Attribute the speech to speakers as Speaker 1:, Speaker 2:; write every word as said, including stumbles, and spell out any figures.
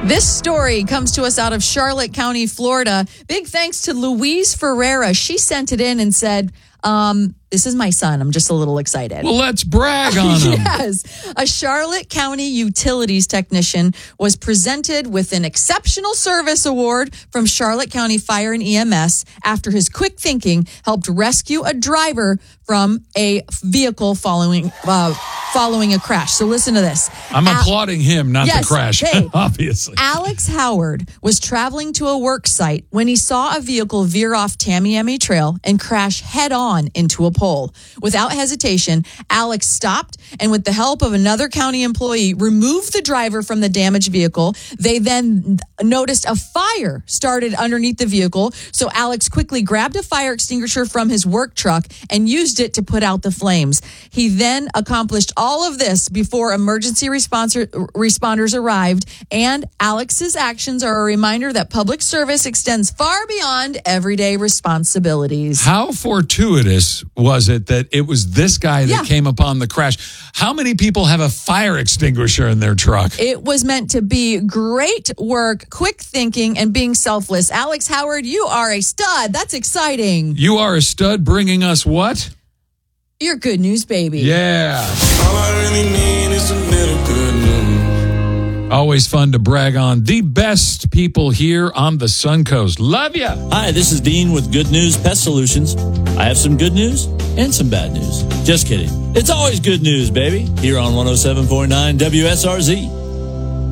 Speaker 1: This story comes to us out of Charlotte County, Florida. Big thanks to Louise Ferreira. She sent it in and said, um, this is my son. I'm just a little excited.
Speaker 2: Well, let's brag on him.
Speaker 1: Yes. A Charlotte County utilities technician was presented with an Exceptional Service Award from Charlotte County Fire and E M S after his quick thinking helped rescue a driver from a vehicle following uh, following a crash. So listen to this.
Speaker 2: I'm
Speaker 1: Al-
Speaker 2: applauding him, not
Speaker 1: yes,
Speaker 2: the crash,
Speaker 1: hey,
Speaker 2: obviously.
Speaker 1: Alex Howard was traveling to a work site when he saw a vehicle veer off Tamiami Trail and crash head on into a pole. Without hesitation, Alex stopped and with the help of another county employee, removed the driver from the damaged vehicle. They then noticed a fire started underneath the vehicle. So Alex quickly grabbed a fire extinguisher from his work truck and used it to put out the flames. He then accomplished all of this before emergency response responders arrived. And Alex's actions are a reminder that public service extends far beyond everyday responsibilities.
Speaker 2: How fortuitous was it that it was this guy that
Speaker 1: Yeah.
Speaker 2: came upon the crash? How many people have a fire extinguisher in their truck?
Speaker 1: It was meant to be great work, quick thinking, and being selfless. Alex Howard, you are a stud. That's exciting.
Speaker 2: You are a stud bringing us what?
Speaker 1: You're good news, baby.
Speaker 2: Yeah.
Speaker 3: All I really need is a little good news.
Speaker 2: Always fun to brag on the best people here on the Suncoast. Love ya.
Speaker 4: Hi, this is Dean with Good News Pest Solutions. I have some good news and some bad news. Just kidding. It's always good news, baby, here on one oh seven point nine W S R Z.